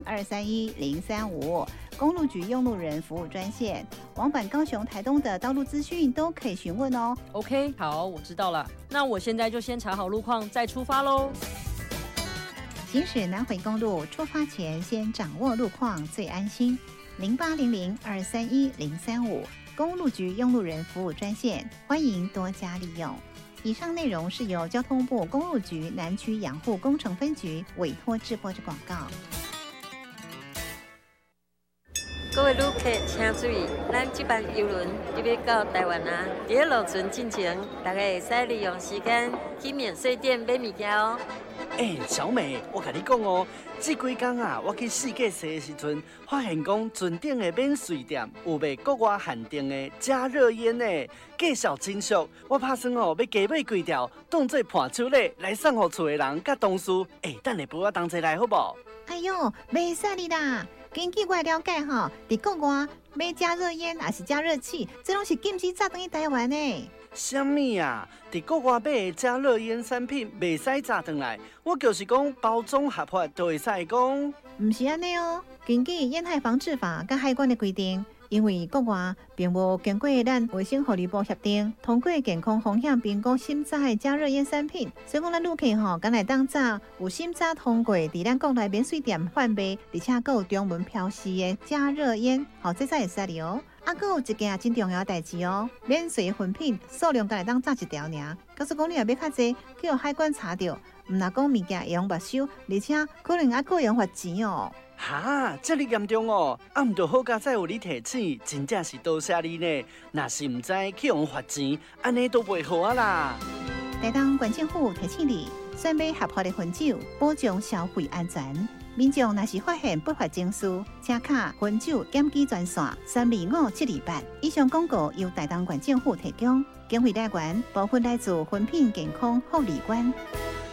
231-035，公路局用路人服务专线，往返高雄、台东的道路资讯都可以询问哦。 OK， 好，我知道了。那我现在就先查好路况，再出发喽。 行驶南回公路，出发前先掌握路况最安心。0800-231-035，公路局用路人服务专线，欢迎多加利用。以上内容是由交通部公路局南区养护工程分局委托制播之广告。 各位旅客请注意，咱这班邮轮就要到台湾啊！在落船进前，大家会使利用时间去免税店买物件哦。 小美，我跟你讲哦，这几天啊，我去世界踅的时阵，发现讲船顶的免税店有卖国外限定的加热烟呢，介绍真俗。我打算要加买几条，当做伴手礼来送给厝的人甲同事。等下陪我同齐来好不？ 哎呦，袂使你啦！根据我了解在国外买加热烟还是加热器，这拢是禁止炸转去台湾的。 什么啊？在国外买的加热烟产品袂使炸转来，我就是讲包装合法就会使讲。 唔是安尼哦，根据烟害防治法甲海关的规定，因为国外并无经过咱卫生福利部协定，通过健康风险评估审查的加热烟产品，所以讲咱旅客敢来当炸有审查通过，伫咱国内免税店贩卖，而且还有中文标示的加热烟，这才会使哩哦。还有一件真重要的代志哦，免税的粉品数量敢来当炸一条尔。假使讲你若要较济，叫海关查到，唔若讲物件会用没收，而且可能还会用罚钱哦。 哈，这么严重哦！唔就好佳再有你提醒，真正是多谢你呢。若是唔知去用罚钱，安尼都袂好啊啦。 台东关政府提醒你，选买合法的分酒，保障消费安全。民众若是发现不法情事，请卡分酒检举专线325-728。以上广告由台东县政府提供，经费来源部分来自分品健康护理官。